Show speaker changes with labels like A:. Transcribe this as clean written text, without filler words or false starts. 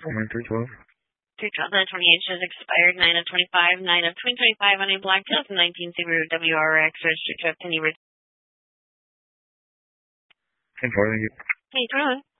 A: 312.
B: 312, 928 shows expired, 9 of 25, 9 of 2025 on a black 2019 Subaru WRX registered truck. Can you read?
A: Thank you.
B: Hey, Ron.